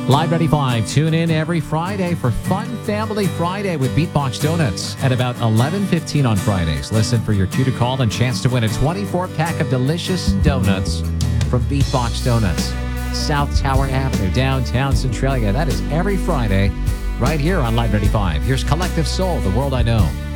Live 95. Tune in every Friday for Fun Family Friday with Beatbox Donuts at about 11:15 on Fridays. Listen for your cue to call and chance to win a 24-pack of delicious donuts from Beatbox Donuts. South Tower Avenue, downtown Centralia. That is every Friday right here on Live 95. Here's Collective Soul, The World I Know.